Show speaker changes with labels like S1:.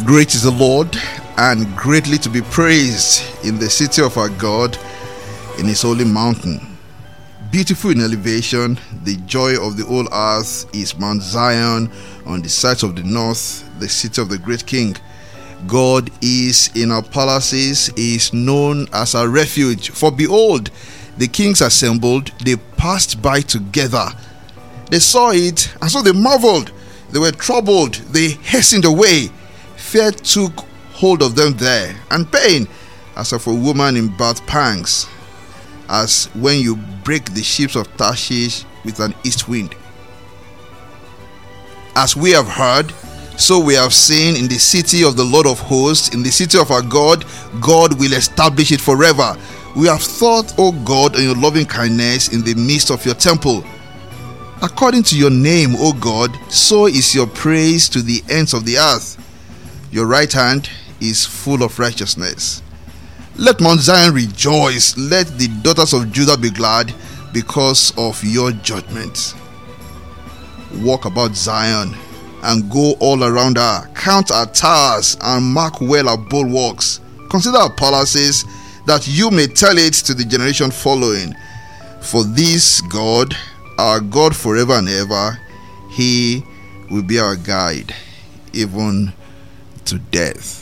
S1: Great is the Lord, and greatly to be praised in the city of our God, in his holy mountain. Beautiful in elevation, the joy of the whole earth is Mount Zion on the sides of the north, the city of the great King. God is in our palaces, he is known as our refuge. For behold, the kings assembled, they passed by together. They saw it, and so they marveled. They were troubled, they hastened away. Fear took hold of them there, and pain, as of a woman in birth pangs, as when you break the ships of Tarshish with an east wind. As we have heard, so we have seen in the city of the Lord of hosts, in the city of our God, God will establish it forever. We have thought, O God, on your loving kindness in the midst of your temple. According to your name, O God, so is your praise to the ends of the earth. Your right hand is full of righteousness. Let Mount Zion rejoice. Let the daughters of Judah be glad because of your judgments. Walk about Zion and go all around her. Count our towers and mark well our bulwarks. Consider our palaces, that you may tell it to the generation following. For this God, our God forever and ever, he will be our guide, even to death.